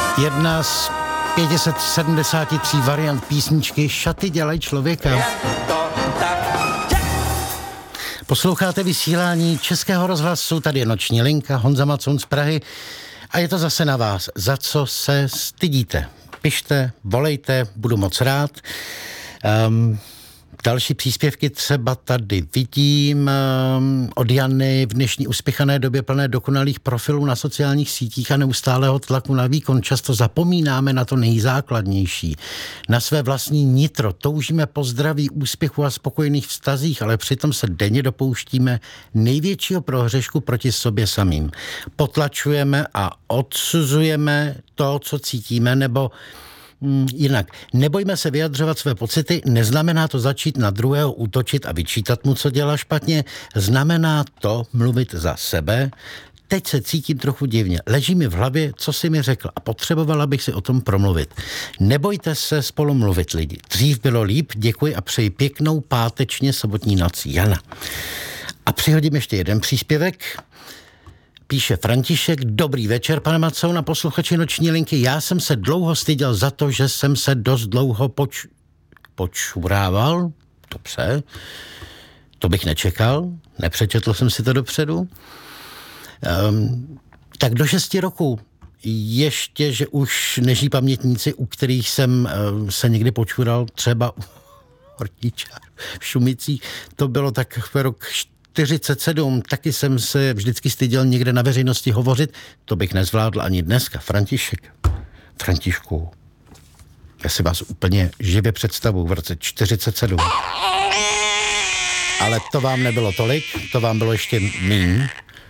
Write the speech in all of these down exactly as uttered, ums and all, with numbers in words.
Jedna z pět set sedmdesát tři variant písničky Šaty dělají člověka. Posloucháte vysílání Českého rozhlasu, tady je Noční linka, Honza Macoun z Prahy a je to zase na vás. Za co se stydíte? Pište, volejte, budu moc rád. Um, Další příspěvky třeba tady vidím um, od Jany. V dnešní uspěchané době plné dokonalých profilů na sociálních sítích a neustálého tlaku na výkon často zapomínáme na to nejzákladnější. Na své vlastní nitro toužíme po zdraví, úspěchu a spokojených vztazích, ale přitom se denně dopouštíme největšího prohřešku proti sobě samým. Potlačujeme a odsuzujeme to, co cítíme, nebo jinak, nebojme se vyjadřovat své pocity, neznamená to začít na druhého útočit a vyčítat mu, co dělá špatně, znamená to mluvit za sebe. Teď se cítím trochu divně, leží mi v hlavě, co jsi mi řekl a potřebovala bych si o tom promluvit. Nebojte se spolu mluvit, lidi. Dřív bylo líp, děkuji a přeji pěknou pátečně sobotní noc. Jana. A přihodím ještě jeden příspěvek. Píše František, dobrý večer, pane Macoun a posluchači Noční linky. Já jsem se dlouho styděl za to, že jsem se dost dlouho poč... počurával. Dobře, to bych nečekal, nepřečetl jsem si to dopředu. Um, tak do šesti roku ještě, že už nežijí pamětníci, u kterých jsem uh, se někdy počural, třeba u horníčářů v Šumicích, to bylo tak rok čtyřicet sedm, taky jsem se vždycky styděl někde na veřejnosti hovořit, to bych nezvládl ani dneska. František, Františku, já si vás úplně živě představuji v roce čtyřicet sedm. Ale to vám nebylo tolik, to vám bylo ještě míň.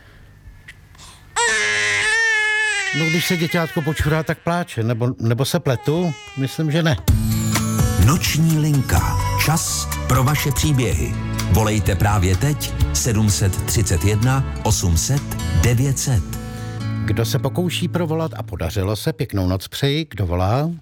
No, když se děťátko počurá, tak pláče, nebo, nebo se pletu, myslím, že ne. Noční linka. Čas pro vaše příběhy. Volejte právě teď sedm tři jedna osm set devět set. Kdo se pokouší provolat a podařilo se, pěknou noc přeji. Kdo volá?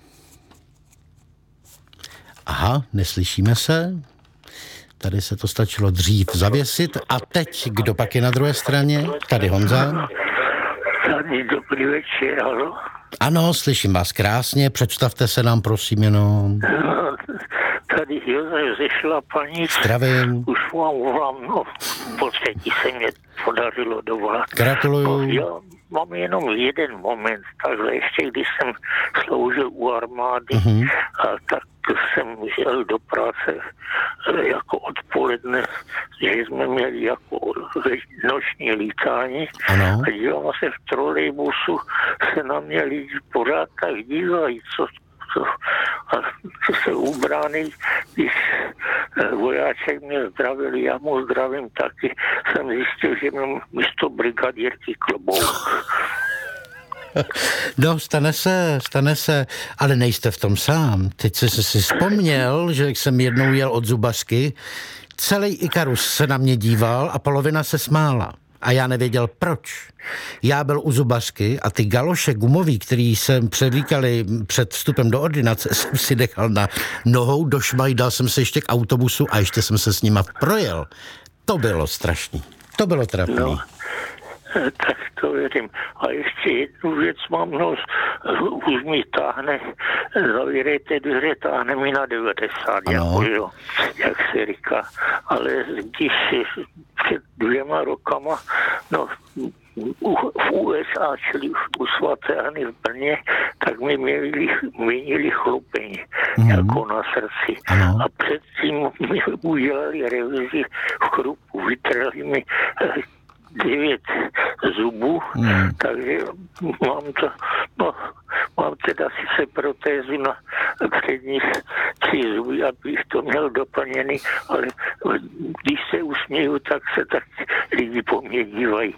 Aha, neslyšíme se. Tady se to stačilo dřív zavěsit. A teď, kdo pak je na druhé straně? Tady Honza. Tady dobrý večer, halo. Ano, slyším vás krásně, představte se nám, prosím, jenom. Tady Josef ze Šlapaní. Zdravím. Už vám volám, no, po třetí se mě podařilo dovolat. Gratuluju. Já mám jenom jeden moment, takhle ještě když jsem sloužil u armády, uh-huh. a tak jsem jel do práce jako odpoledne, že jsme měli jako noční lítání. Ano. A dívám se v trolejbusu, se na mě lidi pořád tak dívají, co Co, a co se ubrány, když vojáček mě zdravili, já mu zdravím taky, jsem zjistil, že mám místo brigadírky klobouk. No, stane se, stane se, ale nejste v tom sám. Teď jsi si vzpomněl, že jsem jednou jel od zubařky, celý Ikarus se na mě díval a polovina se smála. A já nevěděl proč. Já byl u zubařky a ty galoše gumový, který jsem převlíkali před vstupem do ordinace, jsem si nechal na nohou do šmaj, dal jsem se ještě k autobusu a ještě jsem se s nima projel. To bylo strašný. To bylo trapný. No. Tak to věřím. A ještě jednu věc mám, no, už mi táhne, zavírejte dveře, táhne mi na devadesát, jako jo, jak se říká. Ale když před dvěma rokama, no, v U S A, čili u svaté Anny v Brně, tak mi měli, měnili chlupeň, mm. jako na srdci. Ano. A předtím mi udělali revizi v chrupu, vytrhli mi devět zubů, mm. takže mám to, no, mám teda sice protézu na předních tři zuby, abych to měl doplněný, ale když se usměju, tak se tak lidi po mně dívají.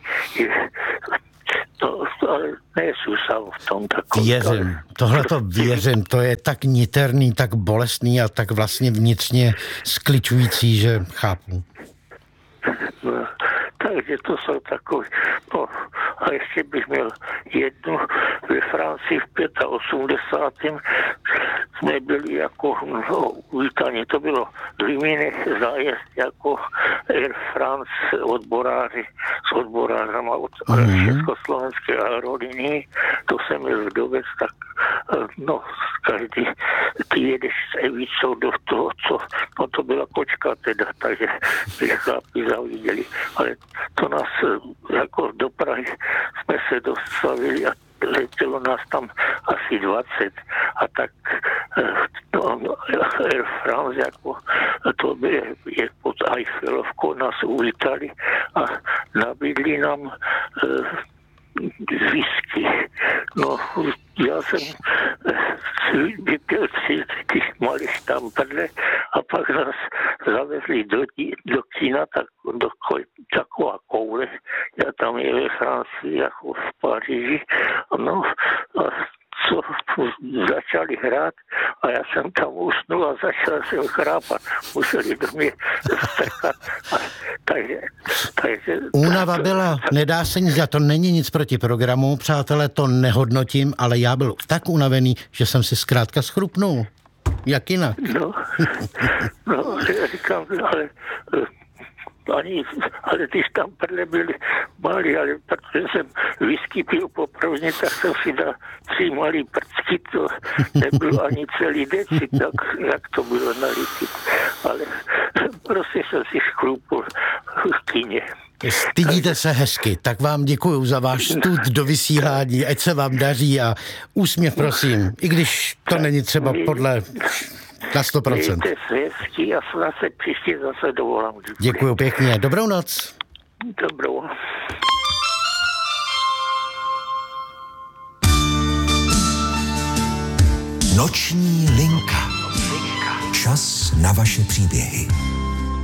To, ale nejsou sám v tom takový. Věřím, tohle to věřím, to je tak niterný, tak bolestný a tak vlastně vnitřně skličující, že chápu. No, takže to jsou takové, no, A ještě bych měl jednu ve Francii v osmdesátém pátém jsme byli jako no, uvítání, to bylo v Limínech zájezd jako Air France odboráři s odborářama od mm-hmm. Československé aerolínie, to jsem byl vdovec, tak no každý ty jedeš s Evicou do toho, co, no to byla kočka teda, takže ty chlapi zaviděli, ale to nás jako do Prahy jsme se dostavili a letělo nás tam asi dvacet a tak no, Air France jako to by, je pod Eiffelovkou nás uvítali a nabídli nám whisky. No, já jsem vypil tři ty malé štamperle a pak nás zavezli do, do kina tak, do taková koule. Já tam je ve Francii jako v Paříži. No a co začali hrát a já jsem tam usnul a začal jsem chrápat. Museli do mě strkat. Takže, takže, Únava byla, nedá se nic, to není nic proti programu, přátelé, to nehodnotím, ale já byl tak unavený, že jsem si zkrátka schrupnul. Jak jinak? No, no já říkám, ale ani, ale ty štamperle byly malý, ale protože jsem whisky pil poprvé, tak jsem si dal tři malý prcky, to nebylo ani celý deci, tak jak to bylo nalitý. Ale prostě jsem si schrupul v kyně. Stydíte se hezky, tak vám děkuju za váš stud do vysílání, ať se vám daří a úsměv prosím, i když to není třeba podle na sto procent. Mějte se hezky a snad se příště zase dovolám. Děkuju pěkně, dobrou noc. Dobrou. Noční linka. Čas na vaše příběhy.